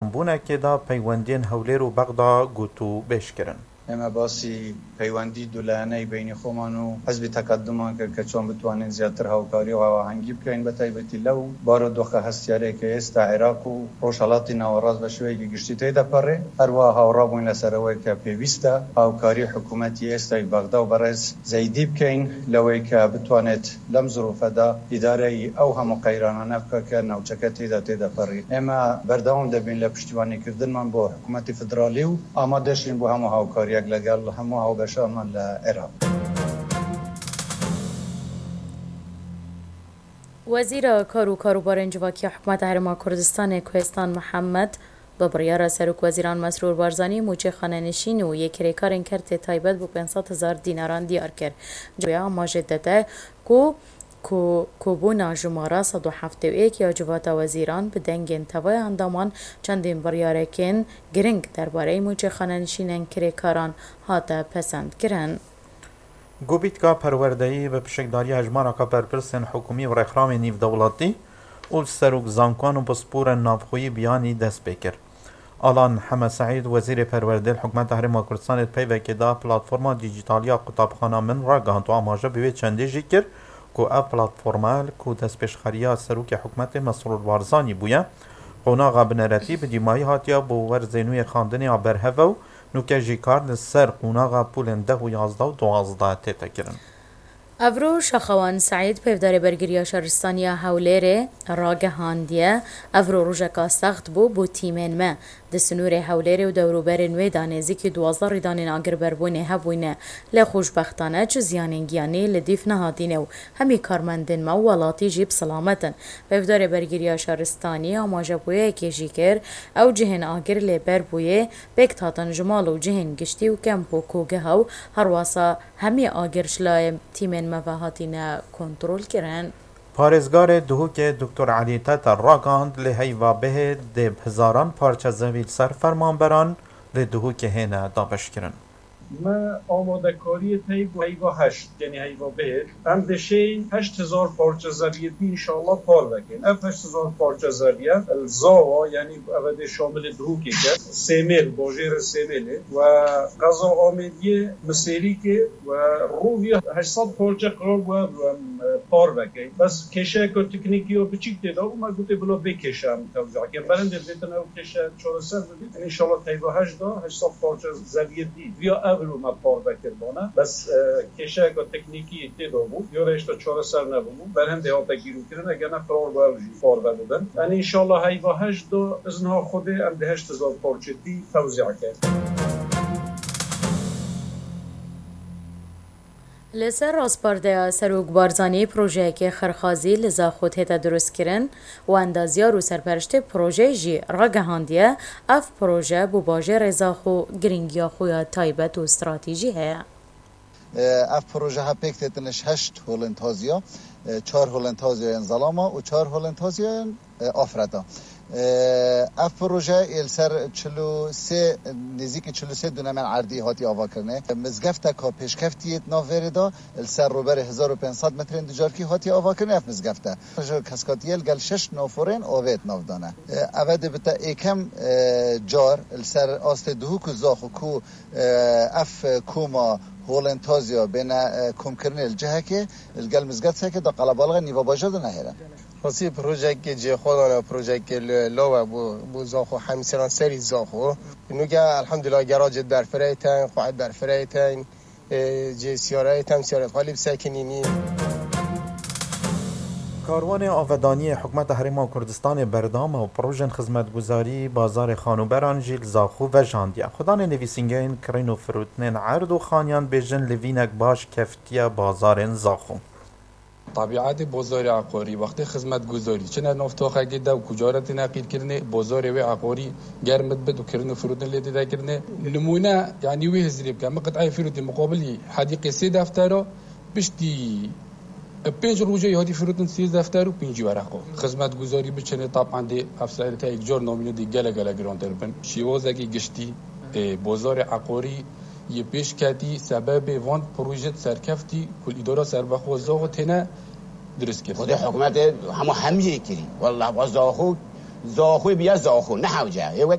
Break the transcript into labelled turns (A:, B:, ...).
A: بونه که دا پیوندین هولیر و بغدا گوتو بشکرن.
B: اما باسی پیوندی دولانه بین خومان و حزب تقدم که چون بتوانین زیاتر هاوکاری و هاوهنگی بکەین بە تایبەتی لەو بارە دۆخە هەستیارەیە کە ئێستا عێراق و ڕۆژهەڵاتی ناوەڕاست بە شێوەیەکی گشتی تێدەپەڕێ هەروەها هاوڕابووین لەسەرەوەی کە پێویستە هاوکاری حکوومەتی ئێستای بەغدا و بەڕێز زەیدی بکەین لەوەی کە بتوانێت لەم زروفەدا ئیدارەی ئەو هەموو قەیرانانە بکە کە ناوچەکە تێدەپەڕێ. ئێمە بەردەوام دەبین لە پشتیوانیکردنمان بۆ حکوومەتی فدرالی و ئامادەشین بۆ هەموو هاوکاری لەگەڵ هەموو هاوبەشانمان لە عێراق.
C: وزیر کار و کاروبار انجواکی حکومت هەرێما کوردستانی کوهستان محەممەد بە بڕیارە سەرۆک وەزیران مەسرور بارزانی موچێ خانەنشین و یەکێکارên کردێ تایبەت بۆ 500,000 دیناران دیار کرد. جویا ماژێ دەدە کۆبوونا ژمارە 171 یا جواتە وەزیران bi dengên tevaya andaman çendên biryarên giring derbareyê موچێ خانەنشینên کرێکاران hate pesendkirin.
A: گوبیتکا پروردهی به پشکداری هجمارا که پرپرسن حکومی و رخرام نیو دولتی و سروک زانکوان و بسپور نافخوی بیانی دست بکر. آلان حمد سعید وزیر پرورده حکومت هەرێما کوردستان پیوه که دا پلاتفورما دیجیتالیا قوتابخانه من را گهاند و آماجه بوید چنده جی کر که او پلاتفورما که دست پیشخریا سروک حکومت مسرور بارزانی بویا قوناغا بنرتی به دیمایی هاتیا بو ورزینوی خاندنی برهوه نوکه جی کار سر قوناغا پولن 10 و 11 و 12 تیتا کرن.
C: افرو شخوان سعید پیفدار برگریا شهرستانیا هولیر راگهاندیه افرو روژکا سخت بو تیمین ما دسنور هولیر و دوروبر نوی دانزی که 12 ریدانین آگر بربونه هبوینه لخوشبختانه چو زیاننگیانی لدیف نهادینه و همی کارمندین ما ولاتی جیب سلامتن پیفدار برگریا شهرستانیا ماجه بویه که جیکر او جهن آگر لبر بویه بکتاتن جمال و جهن گشتی و کمپو کوگه هاو هرواسا همی آگر شلای تیمین مفاهاتین کنترل کرن.
A: پارێزگارê duhokê Dr. Elî Teter ragihand lê heyva bihê dê hizaran parça zevîl ser fermanberan lê duhokê hêne dabeşkirin.
D: ما آماده‌کاری طی با هیوا 8 یعنی هیوا بهت هم دشه 8000 پارچه زریعه ان شاء الله پار بکن. اف 8000 پارچه زریعه الزاوا یعنی اول شامل دروکی که سیمل باجر سیمل و غذا آمدی مسیری که و روی 800 پارچه قرار و پار بکن. بس کشه کو تکنیکی و بچیک دیدا و ما گفته بلا بکشم توزیع که برند دیدن او کشه 400 بدید ان شاء الله طی با 800 پارچه زریعه دی بیا رو ما پار بکردانه بس کشه که تکنیکی تیدا بود یا رشته 400 نبود برهم دیاتا گیرو کردن اگر نه فرار باید پار بدن یعنی انشالله هیوا 8 ازنها خوده ام ده 8000 پارچه دی توزیع کرد.
C: لسر راسپارده سروک بارزانی پروژه که خرخازی لزا خود هتا درست کرن و اندازیار و سرپرشت پروژه جی راگهاندیه اف پروژه بو باجه رزا خو گرینگیا خویا تایبت و استراتیجی هیا.
E: اف پروژه ها پیکتتنش 8 هولنتازیا 4 هولنتازیا انزلاما و 4 هولنتازیا آفردا. اف پروژه السر 43 نزدیک 43 دونم عرضی هاتی آوا کرنه مزگفت کا پیشکفتیت ناوردا السر روبر 1500 متر اندجارکی هاتی آوا کرنه اف مزگفته کاسکاتیل گل 6 نوفرن اوید نافدانه اود بتا یکم جار السر است دهو کو زاخو کو اف کوما هولنتازیا بین کم کرنه الجهه که الگل مزگفت که دا قلبالغ نیوا باجد نهره
F: خاصی پروژه که جه خودانه پروژه که لوا بو زاخو همسران سری زاخو نوگه الحمدلله گراج در فریتن قاعد در فریتن جه سیاره تم سیاره غالب ساکنینی.
A: کاروان آودانی حکومت هەرێما کوردستان بەردام و پروژن خزمەتگوزاری بازار خانوبەران ژیل زاخو و ژاندیا خودان نویسینگین کرین و فروتنین عرض و خانیان بیژن لوینک باش کفتیا بازارن زاخو.
G: طبیعت بازار عقاری وقتی خدمت گذاری چه نفتاخه گده و کجارت نقید کرنه بازار و عقاری گرمت بد و کرنه فرودن لیده ده کرنه نمونه یعنی وی هزریب که مقطعی فرود مقابلی حدیقه 3 دفتر بشتی 5 روزه یادی فرودن 3 دفتر و 5 ورقه خدمت گذاری بچنه طبعا دی افسر تا یک جور نامینو دی گله گرانتر بن شیوازگی گشتی بازار عقاری یه پیش کردی سبب وان پروژه سرکفتی کل اداره سربخو زاغتنه درست کرد
H: خود حکومت همه کری والله با زاخو بیا زاخو نه حوجه